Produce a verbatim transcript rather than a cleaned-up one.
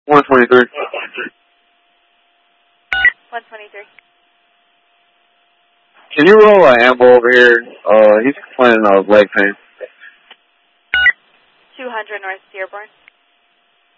one twenty-three. one twenty-three. Can you roll an ambo over here? Uh, he's complaining of leg pain. two hundred North Dearborn.